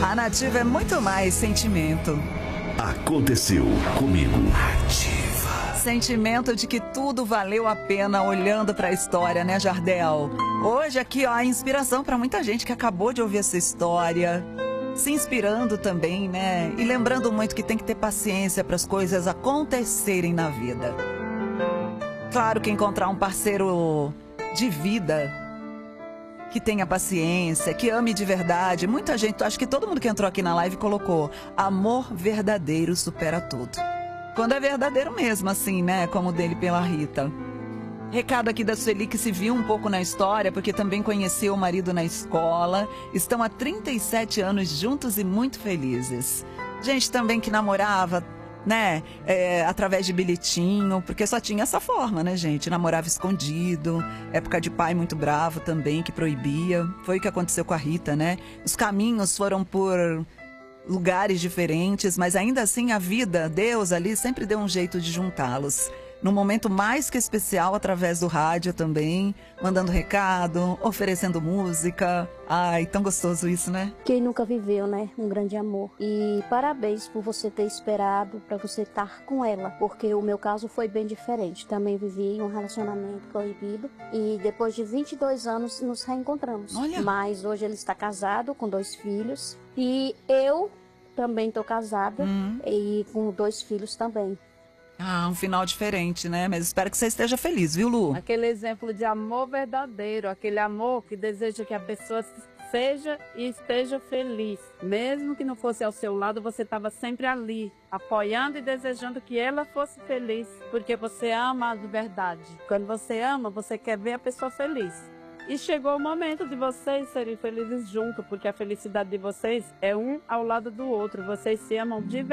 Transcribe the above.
A Nativa é muito mais sentimento. Aconteceu comigo. Sentimento de que tudo valeu a pena olhando para a história, né, Jardel? Hoje aqui, ó, a inspiração para muita gente que acabou de ouvir essa história, se inspirando também, né? E lembrando muito que tem que ter paciência para as coisas acontecerem na vida. Claro que encontrar um parceiro de vida que tenha paciência, que ame de verdade. Muita gente, acho que todo mundo que entrou aqui na live colocou: amor verdadeiro supera tudo. Quando é verdadeiro mesmo, assim, né? Como o dele pela Rita. Recado aqui da Sueli, que se viu um pouco na história, porque também conheceu o marido na escola. Estão há 37 anos juntos e muito felizes. Gente também que namorava, né? Através de bilhetinho, porque só tinha essa forma, né, gente? Namorava escondido. Época de pai muito bravo também, que proibia. Foi o que aconteceu com a Rita, né? Os caminhos foram por lugares diferentes, mas ainda assim a vida, Deus ali sempre deu um jeito de juntá-los. Num momento mais que especial, através do rádio também, mandando recado, oferecendo música. Ai, tão gostoso isso, né? Quem nunca viveu, né? Um grande amor. E parabéns por você ter esperado para você estar com ela, porque o meu caso foi bem diferente. Também vivi um relacionamento proibido e depois de 22 anos nos reencontramos. Olha. Mas hoje ele está casado com 2 filhos e eu também estou casada e com 2 filhos também. Ah, um final diferente, né? Mas espero que você esteja feliz, viu, Lu? Aquele exemplo de amor verdadeiro, aquele amor que deseja que a pessoa seja e esteja feliz. Mesmo que não fosse ao seu lado, você estava sempre ali, apoiando e desejando que ela fosse feliz, porque você ama de verdade. Quando você ama, você quer ver a pessoa feliz. E chegou o momento de vocês serem felizes juntos, porque a felicidade de vocês é um ao lado do outro. Vocês se amam de verdade.